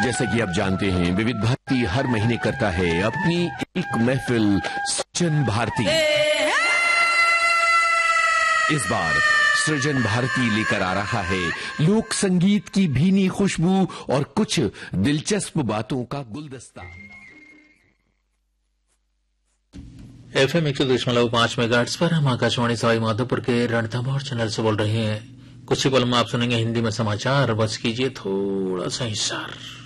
जैसा कि आप जानते हैं, विविध भारती हर महीने करता है अपनी एक महफिल सृजन भारती। इस बार सृजन भारती लेकर आ रहा है लोक संगीत की भीनी खुशबू और कुछ दिलचस्प बातों का गुलदस्ता। FM 100.5 मेगाहर्ट्ज पर हम आकाशवाणी सवाई माधोपुर के रणथंभौर चैनल से बोल रहे हैं। कुछ ही पल में आप सुनेंगे हिंदी में समाचार। बस कीजिए थोड़ा सा इंतजार।